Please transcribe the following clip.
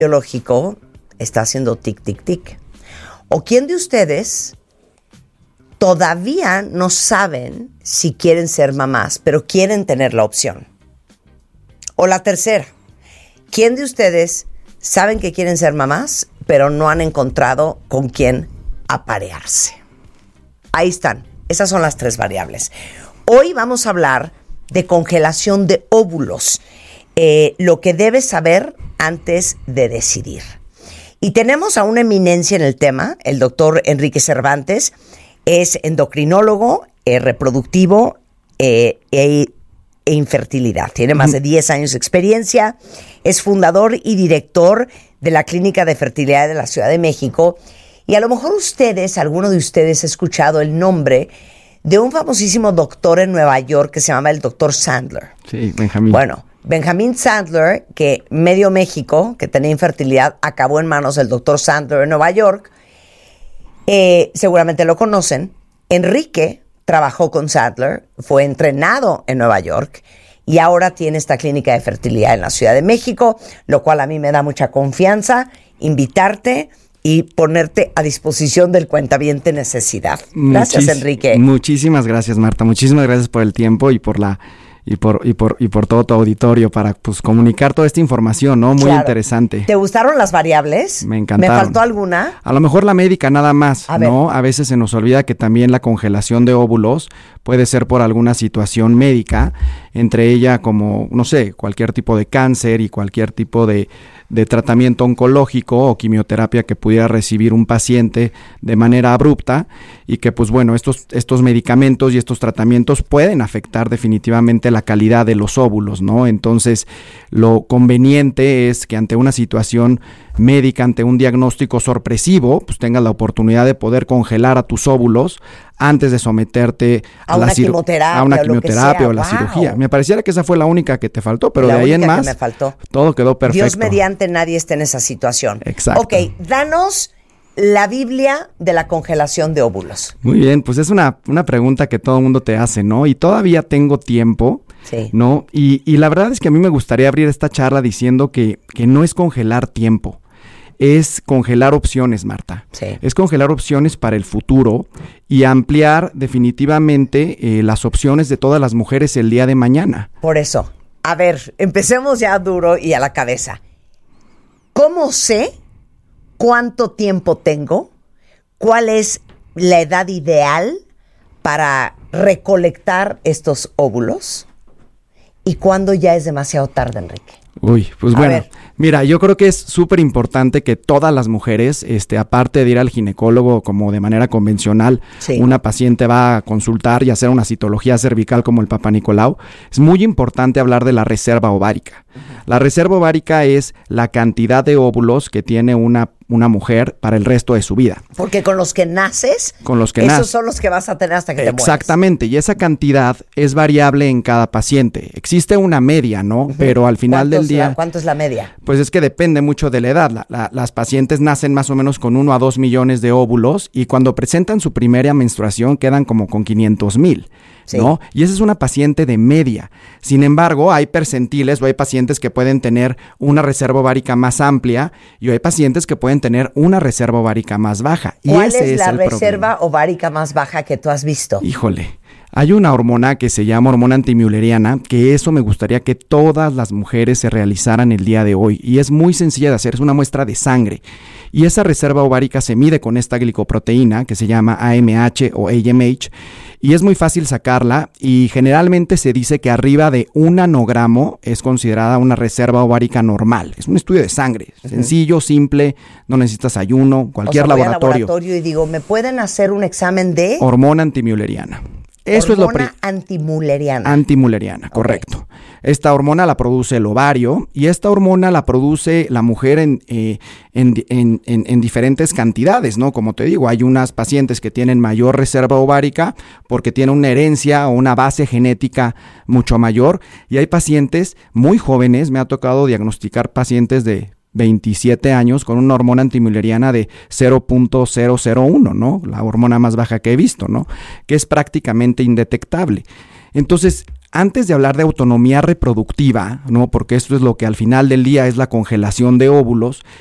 biológico está haciendo tic, tic, tic. ¿O quién de ustedes todavía no saben si quieren ser mamás, pero quieren tener la opción? O la tercera, ¿quién de ustedes saben que quieren ser mamás, pero no han encontrado con quién aparearse? Ahí están. Esas son las tres variables. Hoy vamos a hablar de congelación de óvulos, lo que debes saber antes de decidir. Y tenemos a una eminencia en el tema, el doctor Enrique Cervantes. Es endocrinólogo, reproductivo e infertilidad. Tiene más de 10 años de experiencia. Es fundador y director de la Clínica de Fertilidad de la Ciudad de México. Y a lo mejor alguno de ustedes ha escuchado el nombre de un famosísimo doctor en Nueva York que se llama el doctor Sandler. Sí, Benjamín. Bueno, Benjamín Sandler, que medio México, que tenía infertilidad, acabó en manos del doctor Sandler en Nueva York. Seguramente lo conocen. Enrique trabajó con Sandler, fue entrenado en Nueva York y ahora tiene esta clínica de fertilidad en la Ciudad de México, lo cual a mí me da mucha confianza invitarte y ponerte a disposición del cuentaviente necesidad. Gracias, Enrique. Muchísimas gracias, Marta. Muchísimas gracias por el tiempo y por todo tu auditorio para comunicar toda esta información, ¿no? Muy interesante. ¿Te gustaron las variables? Me encantaron. ¿Me faltó alguna? A lo mejor la médica nada más, ¿no? A veces se nos olvida que también la congelación de óvulos puede ser por alguna situación médica, entre ella como, no sé, cualquier tipo de cáncer y cualquier tipo de tratamiento oncológico o quimioterapia que pudiera recibir un paciente de manera abrupta y que pues bueno, estos medicamentos y estos tratamientos pueden afectar definitivamente la calidad de los óvulos, ¿no? Entonces, lo conveniente es que ante una situación médica, ante un diagnóstico sorpresivo, pues tengas la oportunidad de poder congelar a tus óvulos antes de someterte a una quimioterapia o la cirugía. Me pareciera que esa fue la única que te faltó, pero de ahí en más, todo quedó perfecto. Dios mediante nadie esté en esa situación. Exacto. Ok, danos la Biblia de la congelación de óvulos. Muy bien, pues es una pregunta que todo el mundo te hace, ¿no? Y todavía tengo tiempo, sí, ¿no? Y la verdad es que a mí me gustaría abrir esta charla diciendo que no es congelar tiempo. Es congelar opciones, Marta. Sí. Es congelar opciones para el futuro y ampliar definitivamente las opciones de todas las mujeres el día de mañana. Por eso, a ver, empecemos ya duro y a la cabeza. ¿Cómo sé cuánto tiempo tengo? ¿Cuál es la edad ideal para recolectar estos óvulos? ¿Y cuándo ya es demasiado tarde, Enrique? Uy, pues bueno, mira, yo creo que es súper importante que todas las mujeres, aparte de ir al ginecólogo como de manera convencional, sí, una paciente va a consultar y hacer una citología cervical como el Papa Nicolau, es muy importante hablar de la reserva ovárica. La reserva ovárica es la cantidad de óvulos que tiene una mujer para el resto de su vida. Porque con los que naces, esos son los que vas a tener hasta que te mueres. Exactamente, y esa cantidad es variable en cada paciente. Existe una media, ¿no? Pero al final del día... ¿Cuánto es la media? Pues es que depende mucho de la edad. Las pacientes nacen más o menos con 1 a 2 millones de óvulos y cuando presentan su primera menstruación quedan como con 500,000. Sí. ¿No? Y esa es una paciente de media. Sin embargo, hay percentiles o hay pacientes que pueden tener una reserva ovárica más amplia y hay pacientes que pueden tener una reserva ovárica más baja. ¿Cuál es la reserva ovárica más baja que tú has visto? Híjole, hay una hormona que se llama hormona antimülleriana, que eso me gustaría que todas las mujeres se realizaran el día de hoy. Y es muy sencilla de hacer, es una muestra de sangre. Y esa reserva ovárica se mide con esta glicoproteína que se llama AMH o AMH. Y es muy fácil sacarla y generalmente se dice que arriba de 1 nanogramo es considerada una reserva ovárica normal. Es un estudio de sangre, sencillo, simple, no necesitas ayuno, cualquier laboratorio. Voy al laboratorio y digo, ¿me pueden hacer un examen de? Hormona antimülleriana. Eso hormona es antimülleriana. Antimülleriana, correcto. Okay. Esta hormona la produce el ovario y esta hormona la produce la mujer en diferentes cantidades, ¿no? Como te digo, hay unas pacientes que tienen mayor reserva ovárica porque tienen una herencia o una base genética mucho mayor y hay pacientes muy jóvenes, me ha tocado diagnosticar pacientes de 27 años con una hormona antimülleriana de 0.001, ¿no? La hormona más baja que he visto, ¿no? Que es prácticamente indetectable. Entonces, antes de hablar de autonomía reproductiva, ¿no? Porque esto es lo que al final del día es la congelación de óvulos,